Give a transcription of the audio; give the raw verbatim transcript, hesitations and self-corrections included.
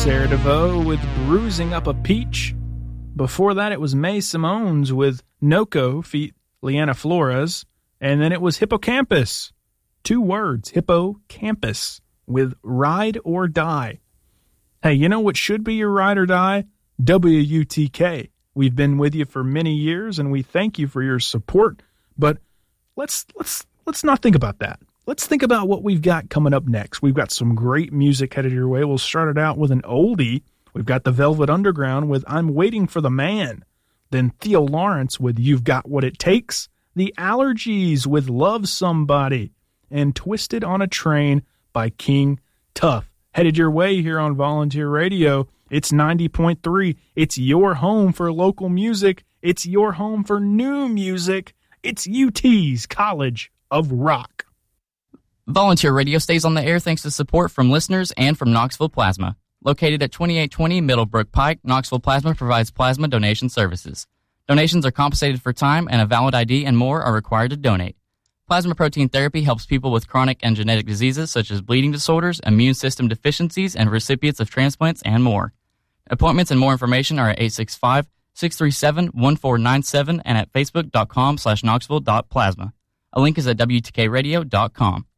Sarah DeVoe with Bruising Up a Peach. Before that, it was May Simone's with Noko feat. Liana Flores. And then it was Hippocampus. Two words, Hippocampus, with Ride or Die. Hey, you know what should be your ride or die? W U T K. We've been with you for many years, and we thank you for your support. But let's let's let's not think about that. Let's think about what we've got coming up next. We've got some great music headed your way. We'll start it out with an oldie. We've got the Velvet Underground with I'm Waiting for the Man. Then Theo Lawrence with You've Got What It Takes. The Allergies with Love Somebody. And Twisted on a Train by King Tuff. Headed your way here on Volunteer Radio. It's ninety point three. It's your home for local music. It's your home for new music. It's U T's College of Rock. Volunteer Radio stays on the air thanks to support from listeners and from Knoxville Plasma. Located at twenty-eight twenty Middlebrook Pike, Knoxville Plasma provides plasma donation services. Donations are compensated for time, and a valid I D and more are required to donate. Plasma protein therapy helps people with chronic and genetic diseases such as bleeding disorders, immune system deficiencies, and recipients of transplants and more. Appointments and more information are at eight six five, six three seven, one four nine seven and at facebook.com slash knoxville.plasma. A link is at W T K radio dot com.